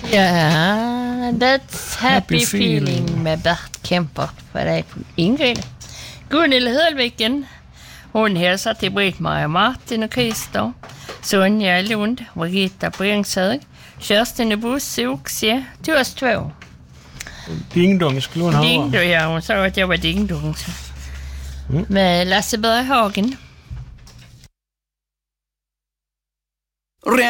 Ja, that's happy feeling med Bert Kemper för dig på Ingrid. Gunhild Höllviken, hon hälsar till Britt-Maria Martin och Christer, Sonja Lund, Birgitta Brängshög, Kerstin i Bosse Oxie, till oss två. Dingdong skulle hon ha. Dingdong, ja, hon sa att jag var dingdong. Med Lasse Berghagen.